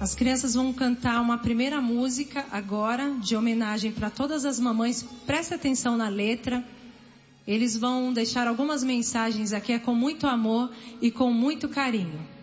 As crianças vão cantar uma primeira música agora, de homenagem para todas as mamães. Preste atenção na letra. Eles vão deixar algumas mensagens aqui, com muito amor e com muito carinho.